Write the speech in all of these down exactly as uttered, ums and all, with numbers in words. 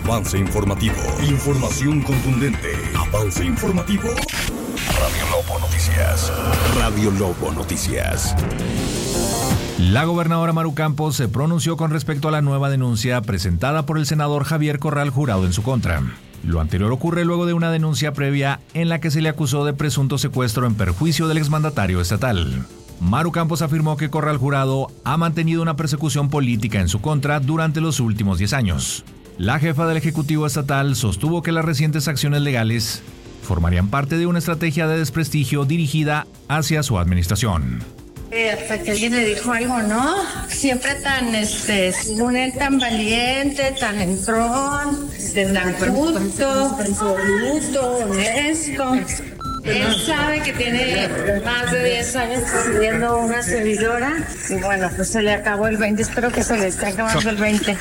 Avance informativo. Información contundente. Avance informativo. Radio Lobo Noticias. Radio Lobo Noticias. La gobernadora Maru Campos se pronunció con respecto a la nueva denuncia presentada por el senador Javier Corral Jurado en su contra. Lo anterior ocurre luego de una denuncia previa en la que se le acusó de presunto secuestro en perjuicio del exmandatario estatal. Maru Campos afirmó que Corral Jurado ha mantenido una persecución política en su contra durante los últimos diez años. La jefa del Ejecutivo Estatal sostuvo que las recientes acciones legales formarían parte de una estrategia de desprestigio dirigida hacia su administración. Eh, hasta que alguien le dijo algo, ¿no? Siempre tan, este, según él, tan valiente, tan entrón, tan justo, resoluto, honesto. Él sabe que tiene más de diez años siendo una servidora y bueno, pues se le acabó el veinte, espero que se le esté acabando el veinte.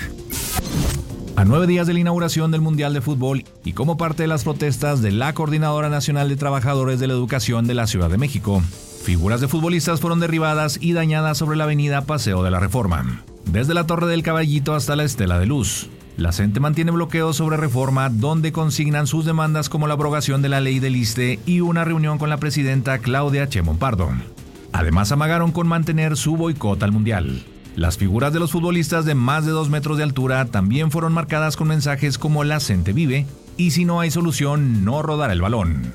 A nueve días de la inauguración del Mundial de Fútbol y como parte de las protestas de la Coordinadora Nacional de Trabajadores de la Educación de la Ciudad de México, figuras de futbolistas fueron derribadas y dañadas sobre la avenida Paseo de la Reforma. Desde la Torre del Caballito hasta la Estela de Luz, la C E N T E mantiene bloqueos sobre Reforma donde consignan sus demandas como la abrogación de la ley del ISSSTE y una reunión con la presidenta Claudia Sheinbaum Pardo. Además amagaron con mantener su boicot al Mundial. Las figuras de los futbolistas de más de dos metros de altura también fueron marcadas con mensajes como la C E N T E vive y si no hay solución no rodará el balón.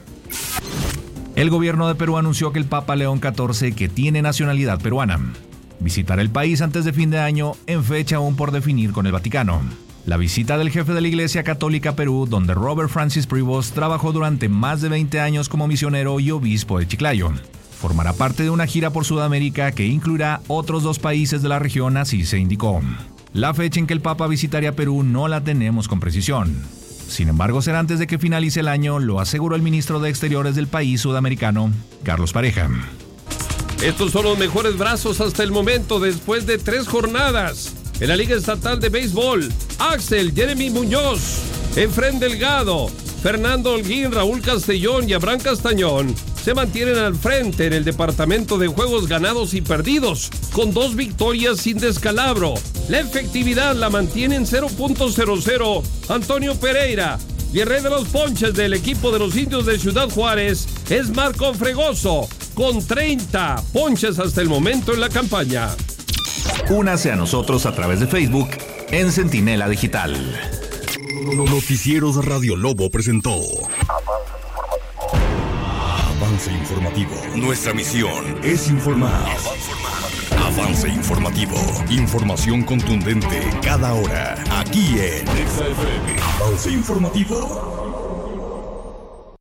El gobierno de Perú anunció que el Papa León catorce, que tiene nacionalidad peruana, visitará el país antes de fin de año en fecha aún por definir con el Vaticano. La visita del jefe de la Iglesia Católica a Perú, donde Robert Francis Prevost trabajó durante más de veinte años como misionero y obispo de Chiclayo, formará parte de una gira por Sudamérica que incluirá otros dos países de la región, así se indicó. La fecha en que el Papa visitaría Perú no la tenemos con precisión. Sin embargo, será antes de que finalice el año, lo aseguró el ministro de Exteriores del país sudamericano, Carlos Pareja. Estos son los mejores brazos hasta el momento después de tres jornadas. En la Liga Estatal de Béisbol, Axel Jeremy Muñoz, Efrén Delgado, Fernando Holguín, Raúl Castellón y Abraham Castañón se mantienen al frente en el departamento de juegos ganados y perdidos, con dos victorias sin descalabro. La efectividad la mantiene en cero punto cero cero Antonio Pereira. Y el rey de los ponches del equipo de los Indios de Ciudad Juárez es Marco Fregoso, con treinta ponches hasta el momento en la campaña. Únase a nosotros a través de Facebook en Centinela Digital. Noticieros Radio Lobo presentó Avance Informativo. Nuestra misión es informar. Avance Informativo. Información contundente cada hora. Aquí en Avance Informativo.